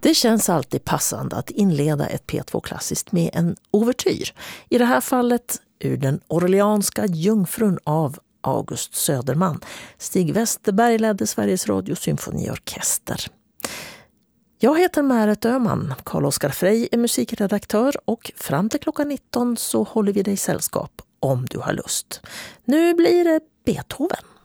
Det känns alltid passande att inleda ett P2-klassiskt med en ouvertyr. I det här fallet ur den orleanska jungfrun av August Söderman. Stig Westerberg ledde Sveriges Radio Symfoniorkester. Jag heter Märet Öhman, Carl-Oskar Frey är musikredaktör och fram till klockan 19 så håller vi dig sällskap om du har lust. Nu blir det Beethoven.